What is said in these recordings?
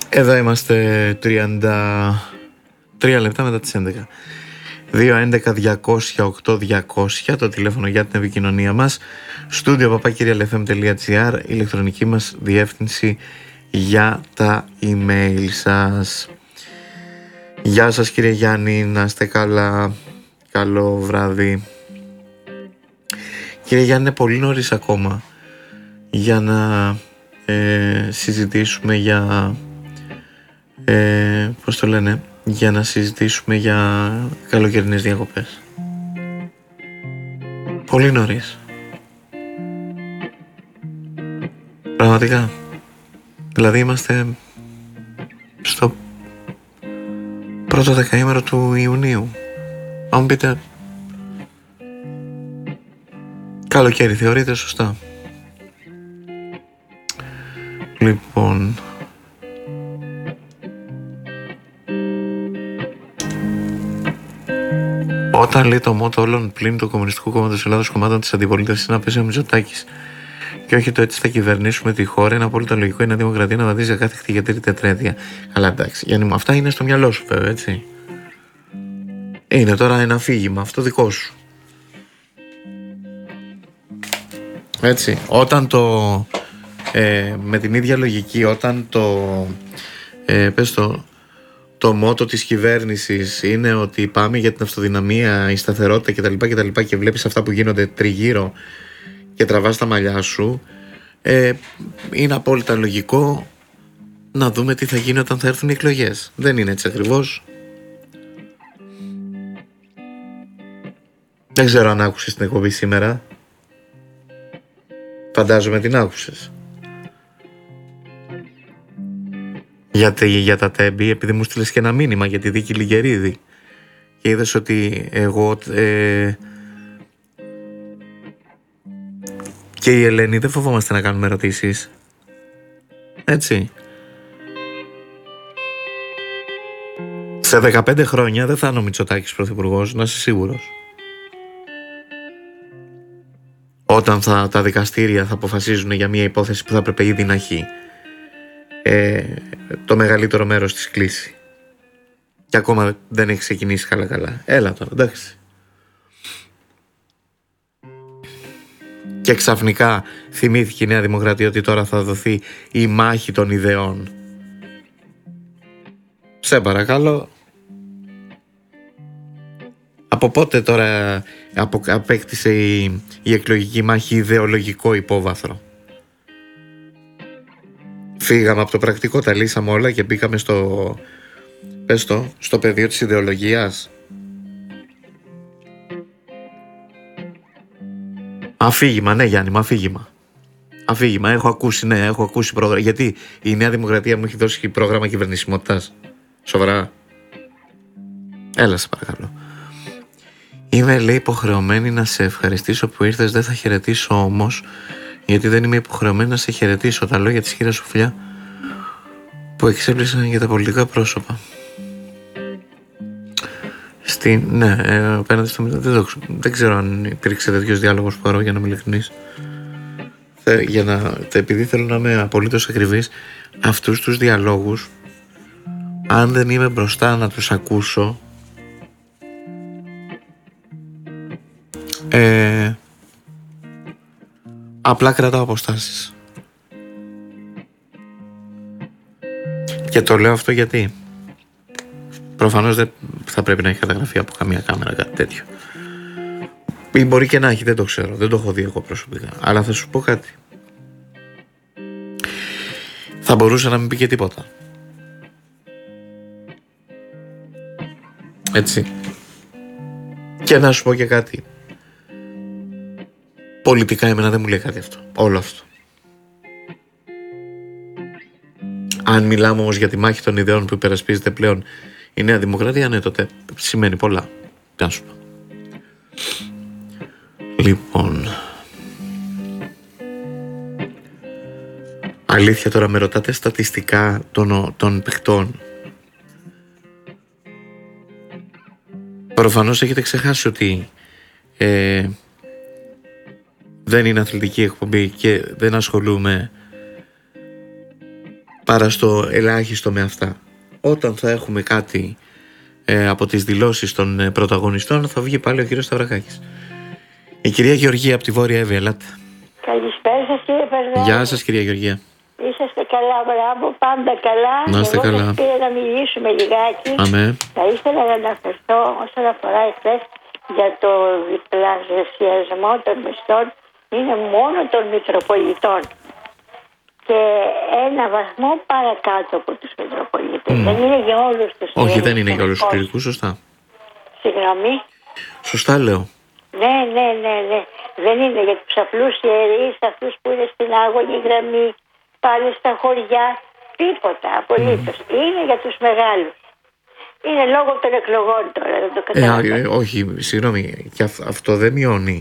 Εδώ είμαστε 33 λεπτά μετά τις 11. 2-11-200-8-200 το τηλέφωνο για την επικοινωνία μας. Στούντιο @realfm.gr, ηλεκτρονική μας διεύθυνση για τα email σας. Γεια σας κύριε Γιάννη, να είστε καλά. Καλό βράδυ. Κύριε Γιάννη, είναι πολύ νωρίς ακόμα για να συζητήσουμε για πώς το λένε, για να συζητήσουμε για καλοκαιρινές διακοπές. Πολύ νωρίς. Πραγματικά. Δηλαδή είμαστε στο πρώτο δεκαήμερο του Ιουνίου. Αν μου πείτε, καλοκαίρι θεωρείτε σωστά? Λοιπόν, όταν λέει το μότο όλων πλην του Κομμουνιστικού Κόμματος Ελλάδος κομμάτων της αντιπολίτευσης να πέσει ο Μητσοτάκης και όχι το έτσι θα κυβερνήσουμε τη χώρα, είναι απόλυτα λογικό η Νέα Δημοκρατία να βαδίζει για κάθε χτυγετήρη τετρέτεια. Αλλά εντάξει, Γιάννη μου, αυτά είναι στο μυαλό σου βέβαια, έτσι. Είναι τώρα ένα αφήγημα, αυτό δικό σου. Έτσι, όταν με την ίδια λογική, όταν το μότο της κυβέρνησης είναι ότι πάμε για την αυτοδυναμία, η σταθερότητα κτλ. Και βλέπεις αυτά που γίνονται τριγύρω και τραβάς τα μαλλιά σου, είναι απόλυτα λογικό να δούμε τι θα γίνει όταν θα έρθουν οι εκλογές. Δεν είναι έτσι ακριβώς? Δεν ξέρω αν άκουσες την εκπομπή σήμερα. Φαντάζομαι την άκουσες. Γιατί για τα τέμπη, επειδή μου στείλες και ένα μήνυμα για τη δίκη Λιγερίδη και είδες ότι εγώ και η Ελένη δεν φοβόμαστε να κάνουμε ερωτήσεις. Έτσι. Σε 15 χρόνια δεν θα είναι ο Μητσοτάκης πρωθυπουργός, να είσαι σίγουρος. Όταν τα δικαστήρια θα αποφασίζουν για μια υπόθεση που θα έπρεπε ήδη να έχει το μεγαλύτερο μέρος της κλείσει. Και ακόμα δεν έχει ξεκινήσει καλά. Έλα τώρα, εντάξει. Και ξαφνικά θυμήθηκε η Νέα Δημοκρατία ότι τώρα θα δοθεί η μάχη των ιδεών. Σε παρακαλώ. Από πότε τώρα απέκτησε η εκλογική μάχη ιδεολογικό υπόβαθρο? Φύγαμε από το πρακτικό, τα λύσαμε όλα και μπήκαμε στο πεδίο της ιδεολογίας. Αφήγημα, ναι Γιάννη, αφήγημα, έχω ακούσει πρόγραμμα. Γιατί η Νέα Δημοκρατία μου έχει δώσει πρόγραμμα κυβερνησιμότητας? Σοβαρά? Έλα σε παρακαλώ. Είμαι, λέει, υποχρεωμένη να σε ευχαριστήσω που ήρθες, δεν θα χαιρετήσω όμως, γιατί δεν είμαι υποχρεωμένη να σε χαιρετήσω. Τα λόγια της χείρας Σοφιά που εξέπλησαν για τα πολιτικά πρόσωπα. Ναι, απέναντι στο δεν ξέρω αν υπήρξε τέτοιος διάλογος παρό, για να είμαι ειλικρινής. Επειδή θέλω να είμαι απολύτως ακριβής, αυτούς τους διαλόγους, αν δεν είμαι μπροστά να τους ακούσω, απλά κρατάω αποστάσεις. Και το λέω αυτό γιατί προφανώς δεν θα πρέπει να έχει καταγραφεί από καμία κάμερα κάτι τέτοιο. Ή μπορεί και να έχει, δεν το ξέρω, δεν το έχω δει εγώ προσωπικά. Αλλά θα σου πω κάτι. Θα μπορούσε να μην πει και τίποτα. Έτσι. Και να σου πω και κάτι. Πολιτικά εμένα δεν μου λέει κάτι αυτό. Όλο αυτό. Αν μιλάμε όμως για τη μάχη των ιδεών που υπερασπίζεται πλέον η Νέα Δημοκρατία, ναι, τότε σημαίνει πολλά. Τι να σου πω. Λοιπόν, αλήθεια τώρα με ρωτάτε στατιστικά των παιχτών. Προφανώς έχετε ξεχάσει ότι δεν είναι αθλητική εκπομπή και δεν ασχολούμαι παρά στο ελάχιστο με αυτά. Όταν θα έχουμε κάτι από τις δηλώσεις των πρωταγωνιστών, θα βγει πάλι ο κύριος Σταυρακάκης. Η κυρία Γεωργία από τη Βόρεια Εύη, ελάτε. Καλησπέρα σας κύριε Περδάκη. Γεια σας κυρία Γεωργία. Είσαστε καλά, μπράβο, πάντα καλά. Να είστε καλά. Εγώ πήρα να μιλήσουμε λιγάκι. Αμέ. Θα ήθελα να αναφερθώ όσον αφορά εχθές για το διπλασιασμό των μισθών. Είναι μόνο των Μητροπολιτών. Και ένα βαθμό παρακάτω από τους Μητροπολίτες. Δεν είναι για όλους τους. Όχι, δεν είναι για όλους τους κληρικούς, σωστά. Συγγνώμη. Σωστά λέω. Ναι. Δεν είναι για τους απλούς ιερείς, αυτούς που είναι στην άγωνη γραμμή, πάλι στα χωριά, τίποτα απολύτως. Είναι για τους μεγάλους. Είναι λόγω των εκλογών τώρα, δεν το καταλαβαίνω. Όχι, συγγνώμη, και αυτό δεν μειώνει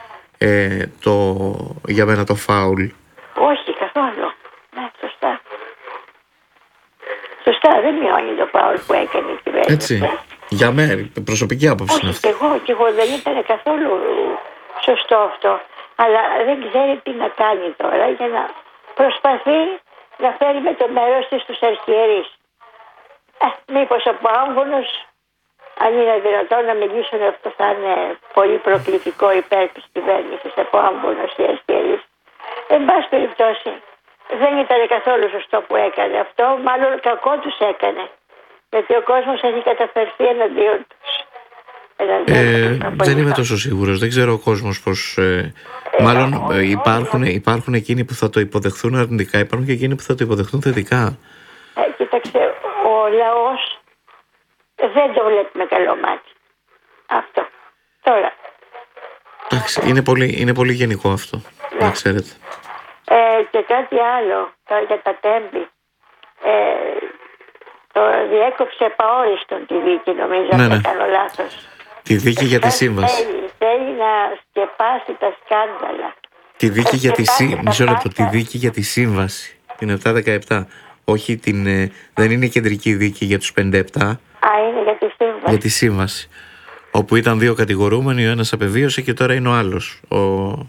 για μένα το φάουλ. Όχι, καθόλου. Ναι, σωστά. Σωστά, δεν μειώνει το φάουλ που έκανε η κυβέρνηση. Έτσι. Για μένα, προσωπική άποψη είναι αυτή. Και εγώ δεν ήταν καθόλου σωστό αυτό. Αλλά δεν ξέρει τι να κάνει τώρα για να προσπαθεί να φέρει με το μέρος της τους αρχιερείς. Μήπως από άμβονος, αν είναι δυνατόν να μιλήσουν, αυτό θα είναι πολύ προκλητικό υπέρ της κυβέρνησης, από άμβονος οι αρχιερείς. Εν πάση περιπτώσει, δεν ήταν καθόλου σωστό που έκανε αυτό, μάλλον κακό τους έκανε. Γιατί ο κόσμος έχει καταφερθεί εναντίον τους. Δεν είμαι τόσο σίγουρος. Δεν ξέρω ο κόσμος πως. Μάλλον υπάρχουν εκείνοι που θα το υποδεχθούν αρνητικά, υπάρχουν και εκείνοι που θα το υποδεχθούν θετικά. Κοίταξε, ο λαός δεν το βλέπει με καλό μάτι. Αυτό. Τώρα. Εντάξει, είναι πολύ γενικό αυτό. Ναι. Να ξέρετε. Και κάτι άλλο τώρα για τα τέμπη. Το διέκοψε επαόριστον τη δίκη, νομίζω, αν δεν κάνω λάθος. Τη δίκη για τη σύμβαση. Θέλει να σκεπάσει τα σκάνδαλα. Τη δίκη για τη σύμβαση. Μισό λεπτό. Τη δίκη για τη σύμβαση. Την 717. Όχι δεν είναι κεντρική δίκη για τους 57. Είναι για τη σύμβαση. Για τη σύμβαση. Όπου ήταν δύο κατηγορούμενοι, ο ένας απεβίωσε και τώρα είναι ο άλλος. Ο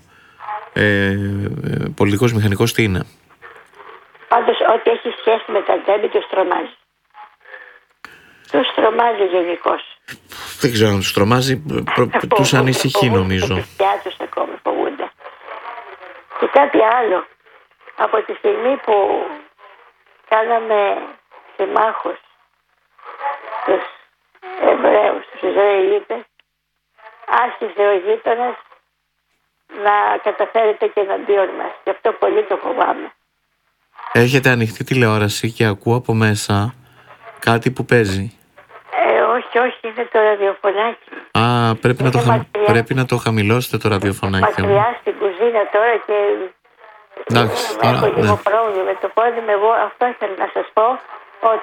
πολιτικός μηχανικός τι είναι. Πάντως ό,τι έχει σχέση με τα τέμπη τους τρομάζει. Τους τρομάζει γενικώς. Δεν ξέρω αν τους τρομάζει, τους ανησυχεί νομίζω. Τα παιδιά τους ακόμη φοβούνται. Και κάτι άλλο. Από τη στιγμή που κάναμε συμμάχους τους Εβραίους, τους Ισραηλίτες, άρχισε ο γείτονας να καταφέρεται και εναντίον μας. Γι' αυτό πολύ το φοβάμαι. Έχετε ανοιχτή τηλεόραση και ακούω από μέσα κάτι που παίζει. Όχι, είναι το ραδιοφωνάκι. Πρέπει να το χαμηλώσετε το ραδιοφωνάκι. Μακριά στην κουζίνα τώρα και έχω λίγο πρόβλημα με το πόδι μου. Εγώ αυτό ήθελα να σας πω, ότι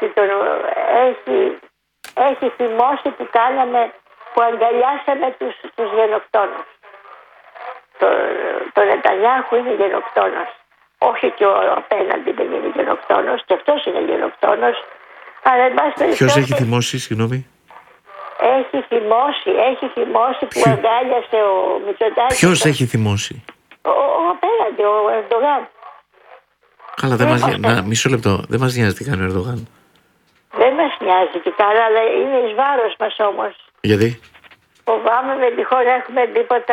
έχει θυμώσει που κάναμε, που αγκαλιάσαμε τους γενοκτόνους. Το Νετανιάχου είναι γενοκτόνος. Όχι και ο απέναντι δεν είναι γενοκτόνος, και αυτός είναι γενοκτόνος. Αλλά εν πάση περιπτώσει. Ποιος έχει θυμώσει, συγγνώμη? Έχει θυμώσει που αγκάλιασε ο Μητσοτάκης. Ποιος έχει θυμώσει? Ο απέναντι, ο Ερντογάν. Καλά, μισό λεπτό. Δεν μας νοιάζει τι κάνει ο Ερντογάν. Δεν μας νοιάζει και καλά, αλλά είναι εις βάρος μας όμως. Γιατί? Φοβάμαι με τυχόν να έχουμε τίποτα.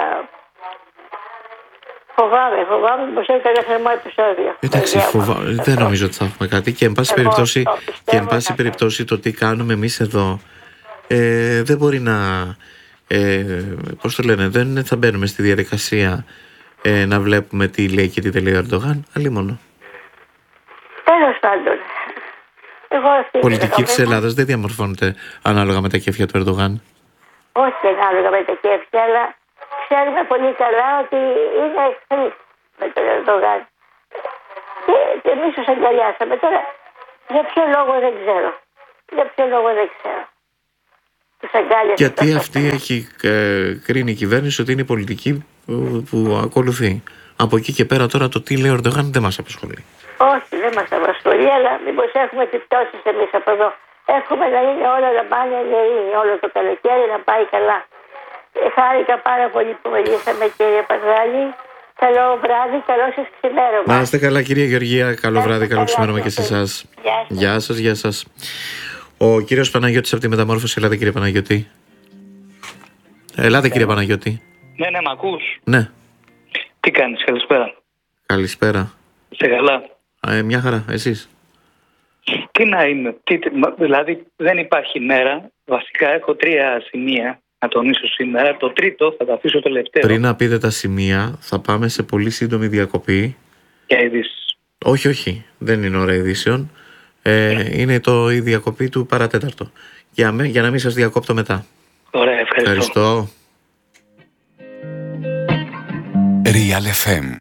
Φοβάμαι πως έχει ένα θερμό επεισόδιο. Εντάξει, δεν νομίζω ότι θα έχουμε κάτι. Και εν πάση περιπτώσει το τι κάνουμε εμείς εδώ δεν μπορεί να. Πώς το λένε, δεν θα μπαίνουμε στη διαδικασία να βλέπουμε τι λέει και τι δεν λέει ο Ερντογάν. Αλλήμονο. Τέλος πάντων. Η πολιτική της Ελλάδας δεν διαμορφώνεται ανάλογα με τα κέφια του Ερντογάν. Όχι ανάλογα με τα κέφια, αλλά ξέρουμε πολύ καλά ότι είναι εχθροί με τον Ερντογάν. Και εμείς τους αγκαλιάσαμε. Τώρα, για ποιο λόγο δεν ξέρω. Γιατί αυτή έχει κρίνει η κυβέρνηση ότι είναι η πολιτική που ακολουθεί. Από εκεί και πέρα τώρα το τι λέει ο Ερντογάν δεν μας απασχολεί. Όχι, δεν μας απασχολεί, αλλά μήπως έχουμε επιπτώσεις εμείς από εδώ. Εύχομαι να είναι όλα να πάνε ειρήνη, όλο το καλοκαίρι να πάει καλά. Χάρηκα πάρα πολύ που μιλήσαμε, κύριε Παδράλη. Καλό βράδυ, καλό σας ξημέρωμα. Να είστε καλά, κυρία Γεωργία. Καλό βράδυ, καλό ξημέρωμα και σε εσάς. Γεια σας. Γεια σας. Ο κύριος Παναγιώτης από τη Μεταμόρφωση. Ελάτε, κύριε Παναγιώτη. Ελάτε, κύριε Παναγιώτη. Ναι, μ' ακούς? Ναι. Τι κάνεις, καλησπέρα. Καλησπέρα. Σε καλά. Μια χαρά, εσείς? Τι να είμαι, δηλαδή δεν υπάρχει μέρα. Βασικά έχω 3 σημεία να τονίσω σήμερα. Το τρίτο θα το αφήσω τελευταίο. Πριν να πείτε τα σημεία, θα πάμε σε πολύ σύντομη διακοπή. Για ειδήσεις. Όχι, δεν είναι ώρα ειδήσεων. Είναι η διακοπή του παρατέταρτο. Για να μην σας διακόπτω μετά. Ωραία, ευχαριστώ. Real FM.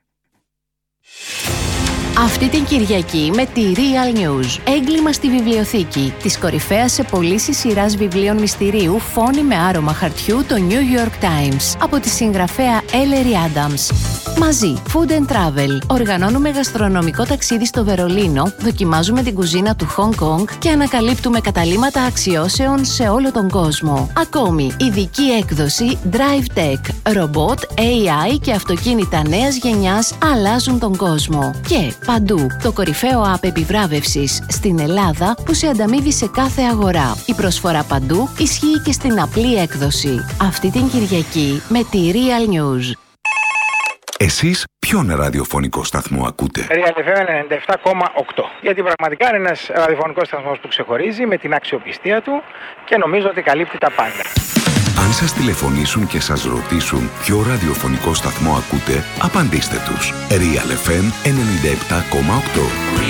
Αυτή την Κυριακή με τη Real News. Έγκλημα στη βιβλιοθήκη. Της κορυφαίας σε πωλήσεις σειράς βιβλίων μυστηρίου Φόνοι με άρωμα χαρτιού, το New York Times. Από τη συγγραφέα Ellery Adams. Μαζί, Food and Travel. Οργανώνουμε γαστρονομικό ταξίδι στο Βερολίνο, δοκιμάζουμε την κουζίνα του Hong Kong και ανακαλύπτουμε καταλύματα αξιώσεων σε όλο τον κόσμο. Ακόμη, ειδική έκδοση Drive Tech. Ρομπότ, AI και αυτοκίνητα νέας γενιάς αλλάζουν τον κόσμο. Και παντού, το κορυφαίο app επιβράβευσης στην Ελλάδα που σε ανταμείβει σε κάθε αγορά. Η προσφορά παντού ισχύει και στην απλή έκδοση. Αυτή την Κυριακή με τη Real News. Εσείς ποιον ραδιοφωνικό σταθμό ακούτε? Real FM 97,8. Γιατί πραγματικά είναι ένας ραδιοφωνικός σταθμός που ξεχωρίζει με την αξιοπιστία του και νομίζω ότι καλύπτει τα πάντα. Αν σας τηλεφωνήσουν και σας ρωτήσουν ποιο ραδιοφωνικό σταθμό ακούτε, απαντήστε τους. Real FM 97,8.